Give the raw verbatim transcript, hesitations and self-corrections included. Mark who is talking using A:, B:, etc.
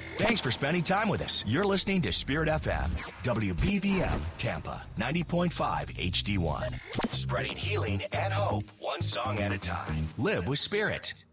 A: Thanks for spending time with us. You're listening to Spirit F M, W B V M, Tampa, ninety point five H D one. Spreading healing and hope, one song at a time. Live with Spirit.